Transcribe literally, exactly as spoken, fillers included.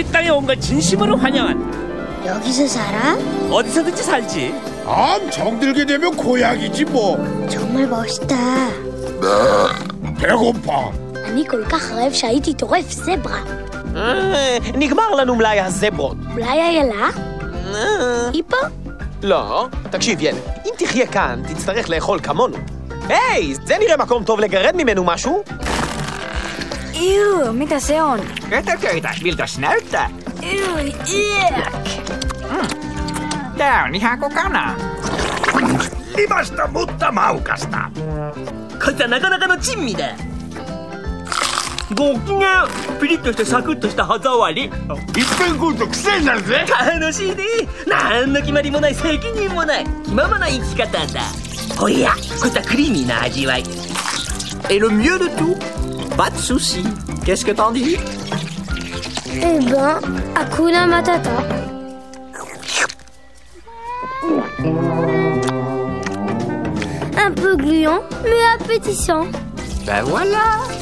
땅에 온 걸 진심으로 환영한다. 여기서 살아? 어디서든지 살지. 아, 정들게 되면 고향이지 뭐. 정말 멋있다. 배고파. אני כל כך רעב שהייתי טורף זברה. נגמר לנו מלאי הזברות. אולי איילה? היא פה? לא, תקשיב ילד, אם תחיה כאן, תצטרך לאכול כמונו. היי, זה נראה מקום טוב לגרד ממנו משהו? איו, mitä se on? Kötököitä, miltäs näyttää? איו, איק. Tää on ihan kuin kana. Livasta, mutta maukasta. こいつはなかなかの珍味だ。ご機嫌。ピリッとしてサクッとした歯触り。 いっぺん食うと癖になるぜ。 楽しいね。何の決まりもない責任もない気ままな生き方だ。おや、こいつはクリーミーな味わい。 Et le mieux de tout, pas de soucis. Qu'est-ce que t'en dis? Eh ben, Hakuna Matata. Un peu gluant, mais appétissant. Ben voilà.